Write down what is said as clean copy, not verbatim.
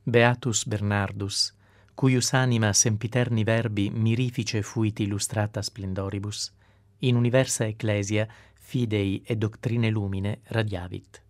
Beatus Bernardus, cuius anima sempiterni verbi mirifice fuit illustrata splendoribus, in universa ecclesia fidei e doctrine lumine radiavit.